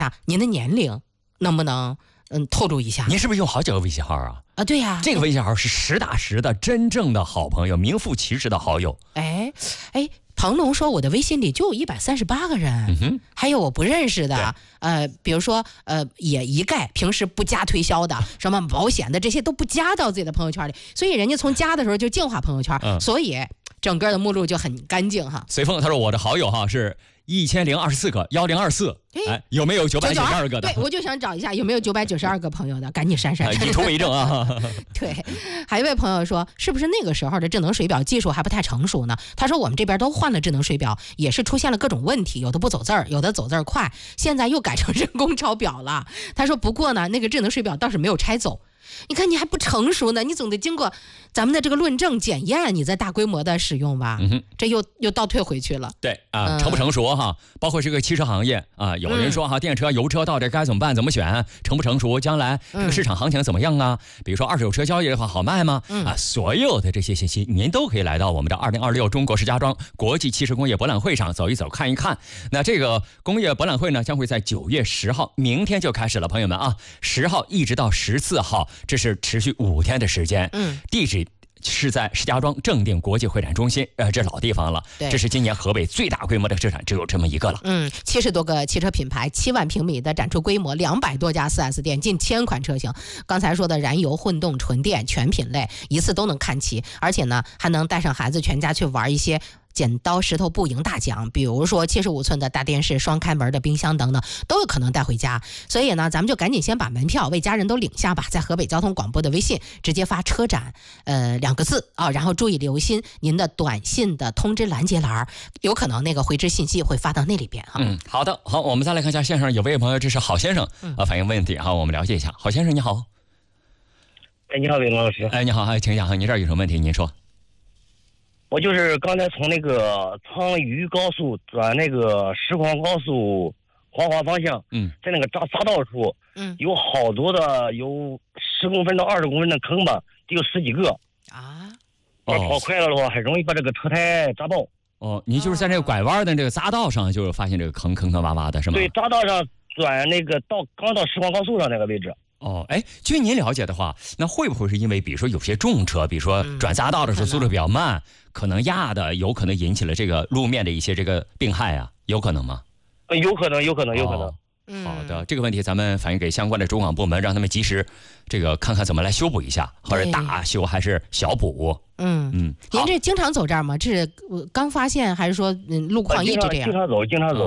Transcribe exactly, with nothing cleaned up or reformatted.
您的年龄能不能嗯透露一下？ 您是不是用好几个微信号啊？ 啊，对呀、啊， 这个微信号是实打实的真正的好朋友，名副其实的好友。 哎哎，庞龙说我的微信里就有一百三十八个人、 嗯哼， 还有我不认识的，呃，比如说呃，也一概平时不加推销的，什么保险的这些都不加到自己的朋友圈里，所以人家从加的时候就净化朋友圈， 嗯、 所以整个的目录就很干净哈。 随风他说我的好友哈是一千零二十四个幺零二四，哎，有没有九百九十二个的？ 对，我就想找一下有没有九百九十二个朋友的，赶紧删删。 以图为证啊！ 对，还有一位朋友说，是不是那个时候的智能水表技术还不太成熟呢？他说我们这边都换了智能水表，也是出现了各种问题，有的不走字儿，有的走字儿快，现在又改成人工抄表了。他说不过呢，那个智能水表倒是没有拆走。你看你还不成熟呢，你总得经过咱们的这个论证检验，你再大规模的使用吧。 嗯哼， 这又又倒退回去了。 对啊，成不成熟哈？包括这个汽车行业啊，有人说哈，电车、油车到底该怎么办？怎么选？成不成熟？将来这个市场行情怎么样啊？比如说二手车交易的话，好卖吗？啊，所有的这些信息，您都可以来到我们的二零二六中国石家庄国际汽车工业博览会上走一走、看一看。那这个工业博览会呢，将会在九月十号，明天就开始了，朋友们啊，十号一直到十四号。这是持续五天的时间，嗯，地址是在石家庄正定国际会展中心，呃，这老地方了。这是今年河北最大规模的车展，只有这么一个了。 嗯，七十多个汽车品牌，七万平米的展出规模，两百多家 四 S 店，近千款车型。刚才说的燃油、混动、纯电全品类，一次都能看齐，而且呢，还能带上孩子全家去玩一些剪刀石头布赢大奖，比如说七十五寸的大电视、双开门的冰箱等等，都有可能带回家。所以呢，咱们就赶紧先把门票为家人都领下吧，在河北交通广播的微信直接发车展呃两个字啊，然后注意留心您的短信的通知拦截栏，有可能那个回执信息会发到那里边哈。 嗯，好的，好，我们再来看一下线上有位朋友，这是郝先生啊反映问题哈，我们了解一下。郝先生你好。 哎，你好，伟龙老师。 哎，你好，哎，请讲，您这儿有什么问题您说。 我就是刚才从那个苍渝高速转那个石矿高速黄花方向，嗯，在那个匝匝道处，嗯，有好多的有十公分到二十公分的坑吧，得有十几个啊。要跑快了的话，很容易把这个车胎扎爆。 哦，你就是在这个拐弯的这个匝道上，就是发现这个坑坑坑洼洼的是吗？ 对，匝道上转那个到刚到石矿高速上那个位置。 哦，哎，据您了解的话，那会不会是因为比如说有些重车，比如说转匝道的时候速度比较慢，嗯、可能压的有可能引起了这个路面的一些这个病害啊，有可能吗？ 呃，有可能，有可能，有可能。 哦好的，这个问题咱们反映给相关的主管部门，让他们及时这个看看怎么来修补一下，或者大修还是小补。 嗯嗯，您这经常走这儿吗？这是刚发现还是说嗯路况一直这样？ 经常走，经常走。